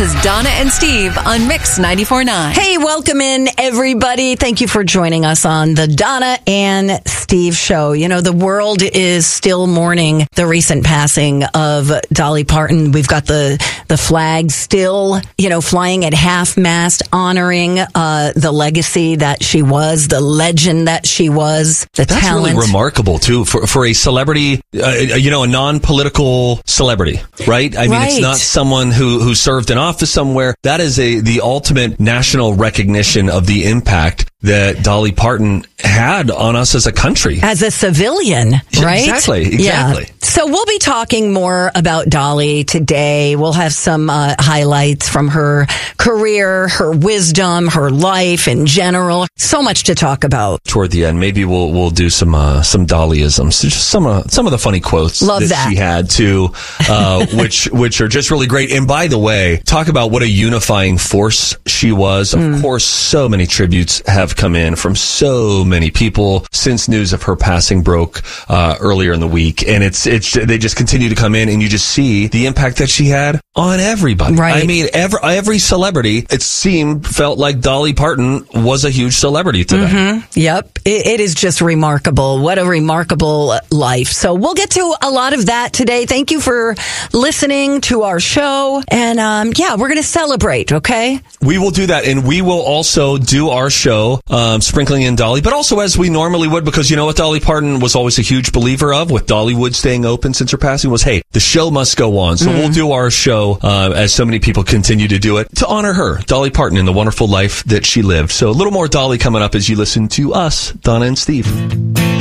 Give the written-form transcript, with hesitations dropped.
is Donna and Steve on Mix 94.9. Hey, welcome in, everybody. Thank you for joining us on the Donna and Steve show. You know, the world is still mourning the recent passing of Dolly Parton. We've got the flag still, flying at half-mast, honoring the legacy that she was, the legend that she was, the That's talent. Really remarkable, too, for a celebrity, a non-political celebrity, right? I mean, It's not someone who served in office somewhere. That is the ultimate national recognition of the impact that Dolly Parton had on us as a country. As a civilian, right? Exactly. Yeah. So we'll be talking more about Dolly today. We'll have some highlights from her career, her wisdom, her life in general. So much to talk about. Toward the end, maybe we'll do some Dollyisms. Just some of the funny quotes that she had too, which are just really great. And by the way, talk about what a unifying force she was. Of course, so many tributes have come in from so many people since news of her passing broke earlier in the week, and they just continue to come in, and you just see the impact that she had on everybody. Right. I mean, every celebrity, felt like Dolly Parton was a huge celebrity to them. Mm-hmm. Yep. It is just remarkable. What a remarkable life. So we'll get to a lot of that today. Thank you for listening to our show. And we're going to celebrate, okay? We will do that. And we will also do our show, sprinkling in Dolly, but also as we normally would, because you know what Dolly Parton was always a huge believer of with Dollywood staying open since her passing was, hey, the show must go on. So we'll do our show, as so many people continue to do it, to honor her, Dolly Parton, and the wonderful life that she lived. So a little more Dolly coming up as you listen to us, Donna and Steve.